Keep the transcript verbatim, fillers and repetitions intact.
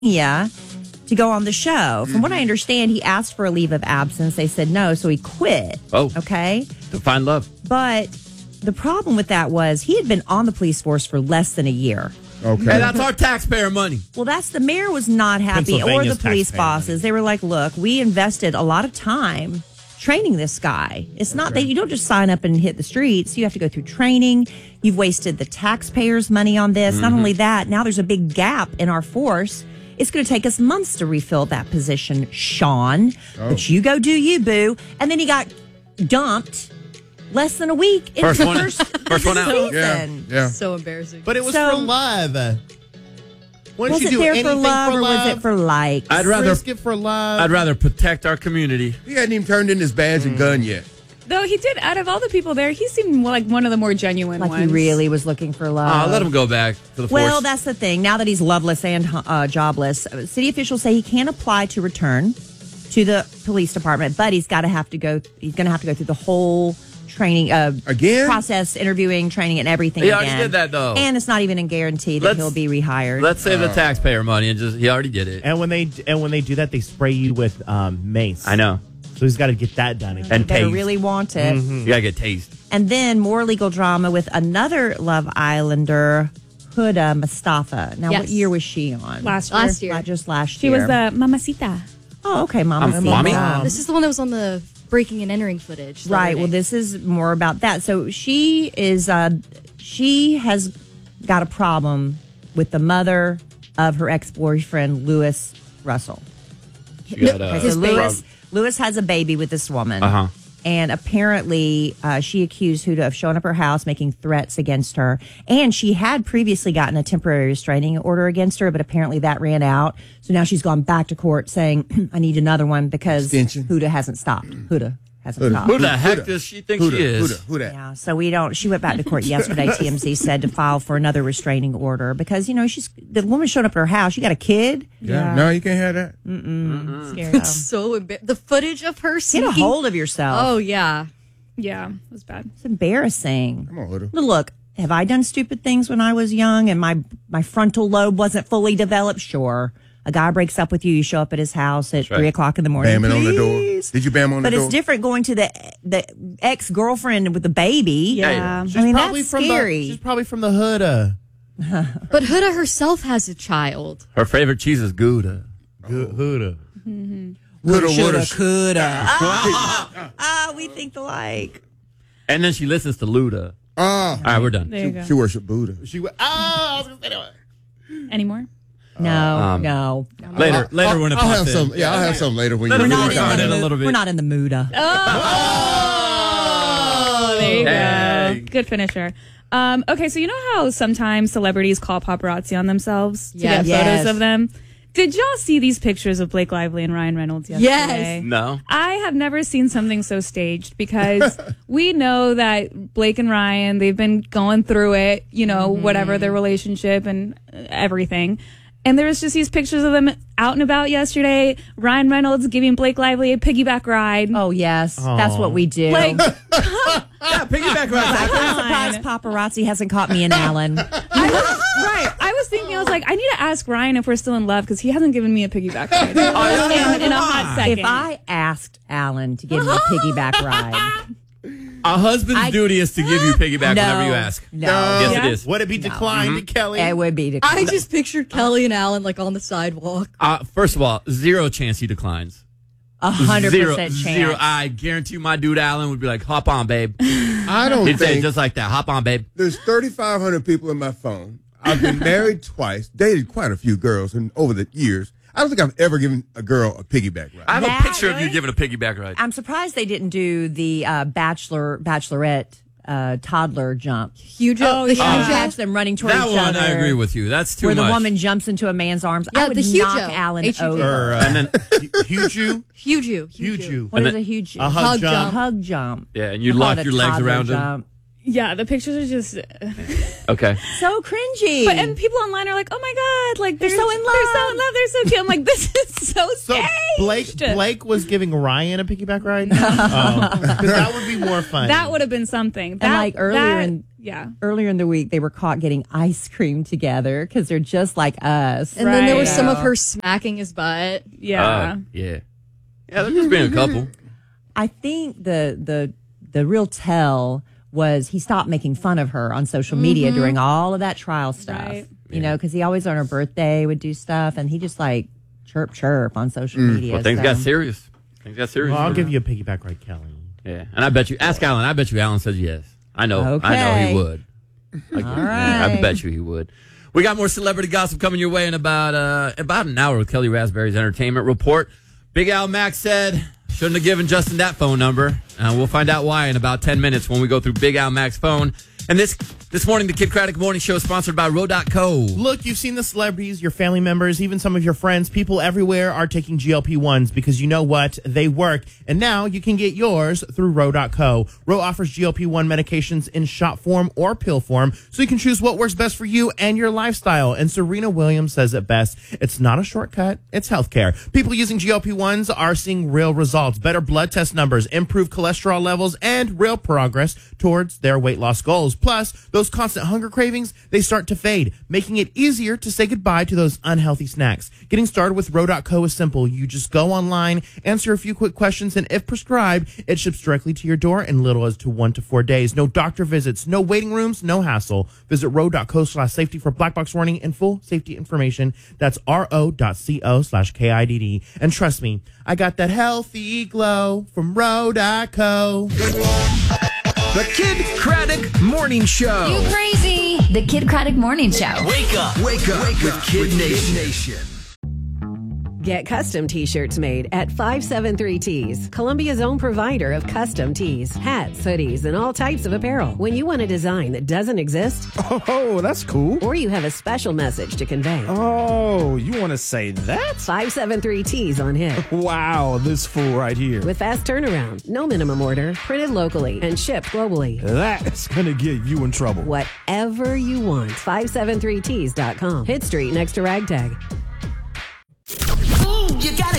Yeah, to go on the show. From what I understand, he asked for a leave of absence. They said no, so he quit. Oh. Okay. To find love. But the problem with that was he had been on the police force for less than a year. Okay. And that's our taxpayer money. Well, that's the mayor was not happy, or the Pennsylvania's police taxpayer bosses. money. They were like, look, we invested a lot of time training this guy. It's not that you don't just sign up and hit the streets. You have to go through training. You've wasted the taxpayers' money on this. Mm-hmm. Not only that, now there's a big gap in our force. It's going to take us months to refill that position, Sean. Oh. But you go do you, boo. And then he got dumped less than a week into First the one- first, first one out. season. Yeah. Yeah. So embarrassing. But it was So- for love. Wouldn't Was you it do there anything for love, or love? was it for likes? I'd rather Risk it for love. I'd rather protect our community. He hadn't even turned in his badge and gun yet. Though he did, out of all the people there, he seemed like one of the more genuine Like ones. he really was looking for love. Uh, let him go back to the force. Well, that's the thing. Now that he's loveless and uh, jobless, uh, city officials say he can't apply to return to the police department, but he's got to have to go. He's going to have to go through the whole training uh, Again? process, interviewing, training, and everything. He already again. did that, though. and it's not even a guarantee that Let's- he'll be rehired. Let's save the taxpayer money and just he already did it. And when they and when they do that, they spray you with um, mace. I know. So he's got to get that done. Again. And Better taste. really want it. You gotta get taste. And then more legal drama with another Love Islander, Huda Mustafa. Now, what Yes. year was she on? Last year. Last year. Not just last She year. was the mamacita. Oh, okay, Mama. I'm mommy? Mama. This is the one that was on the breaking and entering footage. the Right. other Well, day. this is more about that. So she is, uh, she has got a problem with the mother of her ex-boyfriend, Lewis Russell. She got, uh, So Lewis, Lewis has a baby with this woman. Uh-huh. And apparently, uh, she accused Huda of showing up her house, making threats against her. And she had previously gotten a temporary restraining order against her, but apparently that ran out. So now she's gone back to court saying, I need another one because Extension. Huda hasn't stopped. Huda hasn't Huda. stopped. Who the heck Who does she think Who she that? is? Who that? Who that? Yeah, so we don't. She went back to court yesterday. T M Z said to file for another restraining order because you know she's the woman showed up at her house. She got a kid. Yeah. No, you can't have that. Scary. It's so embar- the footage of her Get sneaking. a hold of yourself. Oh yeah. Yeah, it was bad. It's embarrassing. Come on, Huda. But look, have I done stupid things when I was young and my my frontal lobe wasn't fully developed? Sure. A guy breaks up with you, you show up at his house at right. three o'clock in the morning. Bamming on the door. Please. Did you bam on But the door? it's different going to the the ex girlfriend with the baby. Yeah. She's I mean, probably that's from scary. The, she's probably from the hood. Uh, But Huda herself has a child. Her favorite cheese is Gouda. hood. Woulda, woulda, coulda. Ah, ah, we think alike. And then she listens to Luda. Ah, All right, we're done. There you go. she worshiped Buddha. She went. Ah, I was gonna say that. Any more? No, Um, no. Later, later when it I'll pops have in. some. Yeah, I'll have some later when Let you us We're know not, work in on the it a mood. little bit. We're not in the mood. uh. Oh, there you Hey. go. Good finisher. Um, okay, so you know how sometimes celebrities call paparazzi on themselves to Yes. get Yes. photos of them? Did y'all see these pictures of Blake Lively and Ryan Reynolds yesterday? Yes. No. I have never seen something so staged because we know that Blake and Ryan, they've been going through it, you know, whatever their relationship and everything. And there was just these pictures of them out and about yesterday. Ryan Reynolds giving Blake Lively a piggyback ride. Oh, yes. That's what we do. Like, Yeah, piggyback right I'm surprised paparazzi hasn't caught me and Alan. right. I was thinking, I was like, I need to ask Ryan if we're still in love because he hasn't given me a piggyback ride in, in a hot second. If I asked Alan to give me a piggyback ride, A husband's I- duty is to give you piggyback no, whenever you ask. No. Yes, Yeah? it is. Would it be declined, Mm-hmm. Kelly? It would be. To, I just pictured Kelly and Alan like on the sidewalk. Uh, first of all, zero chance he declines. a hundred Zero, percent chance. zero. I guarantee you my dude Alan would be like, hop on, babe. I don't He'd say think it just like that. Hop on, babe. there's thirty-five hundred people in my phone. I've been married twice, dated quite a few girls, and over the years, I don't think I've ever given a girl a piggyback ride. I have That, a picture of really? you giving a piggyback ride. I'm surprised they didn't do the uh, bachelor, bachelorette, uh, toddler jump. Huge. Oh, the yeah. huge Catch them running toward That each one, other. I agree with you. That's too Where much. the woman jumps into a man's arms. Yeah, I would the huge knock O. Alan H U G. over. Or, uh, and then, huge you? Huge you. Huge you. What and is then- a huge A hug Hug jump. jump. hug jump? yeah, and you I call lock it a your legs toddler around him. jump. yeah, the pictures are just. Okay. So cringy. But and people online are like, "Oh my god, like They're they're, so in They're so love. in love. They're so cute." I'm like, "This is so So staged." Blake Blake was giving Ryan a piggyback ride? Oh, 'cause that would be more fun. That would have been something. That, and like earlier that- in Yeah. Earlier in the week, they were caught getting ice cream together because they're just like us. And then there was Right. some of her smacking his butt. Yeah. Uh, yeah. Yeah, there's just been a couple. I think the the the real tell was he stopped making fun of her on social media during all of that trial stuff. Right. You know, because he always on her birthday would do stuff, and he just like chirp chirp on social media. Well, things so. got serious. Things got serious. Well, I'll give you a piggyback ride, Kelly. Yeah, and I bet you, ask Alan. I bet you Alan says yes. I know. I know Okay. he would. I, All I right. bet you he would. We got more celebrity gossip coming your way in about uh, about an hour with Kelly Raspberry's Entertainment Report. Big Al Max said, shouldn't have given Justin that phone number. Uh, we'll find out why in about ten minutes when we go through Big Al Max's phone. And this this morning, the Kid Craddock Morning Show is sponsored by Row dot co. Look, you've seen the celebrities, your family members, even some of your friends. People everywhere are taking G L P ones because you know what? They work. And now you can get yours through Row dot co. Row offers G L P one medications in shot form or pill form, so you can choose what works best for you and your lifestyle. And Serena Williams says it best. It's not a shortcut. It's healthcare. People using G L P ones are seeing real results, better blood test numbers, improved cholesterol levels, and real progress towards their weight loss goals. Plus, those constant hunger cravings, they start to fade, making it easier to say goodbye to those unhealthy snacks. Getting started with Row dot co is simple. You just go online, answer a few quick questions, and if prescribed, it ships directly to your door in little as to one to four days. No doctor visits, no waiting rooms, no hassle. Visit Row dot co slash safety for black box warning and full safety information. That's ro dot co slash K I D D. And trust me, I got that healthy glow from Row dot co. The Kid Craddock Morning Show. You crazy. The Kid Craddock Morning Show. Wake up. Wake up with Kid Nation. Get custom t-shirts made at five seven three Tees, Columbia's own provider of custom tees, hats, hoodies, and all types of apparel. When you want a design that doesn't exist, Oh, that's cool. or you have a special message to convey, Oh, you want to say that? five seven three Tees on hit. Wow, this fool right here. With fast turnaround, no minimum order, printed locally, and shipped globally. That's going to get you in trouble. Whatever you want, five seven three tees dot com. Hit Street next to Ragtag. Ooh, you got